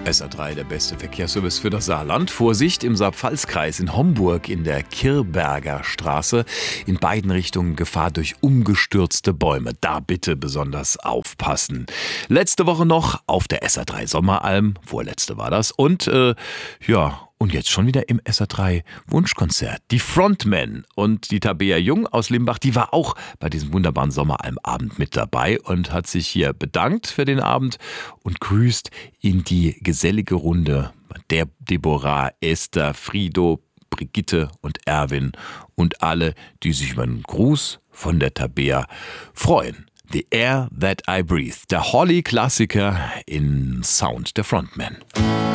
SA3, der beste Verkehrsservice für das Saarland. Vorsicht im Saar-Pfalz-Kreis in Homburg in der Kirberger Straße. In beiden Richtungen Gefahr durch umgestürzte Bäume. Da bitte besonders aufpassen. Letzte Woche noch auf der SA3 Sommeralm. Vorletzte war das. Und jetzt schon wieder im SA3 Wunschkonzert. Die Frontmen und die Tabea Jung aus Limbach, die war auch bei diesem wunderbaren Sommeralmabend mit dabei und hat sich hier bedankt für den Abend und grüßt in die gesellige Runde der Deborah, Esther, Frido, Brigitte und Erwin und alle, die sich über einen Gruß von der Tabea freuen. The Air That I Breathe, der Holly-Klassiker in Sound der Frontmen.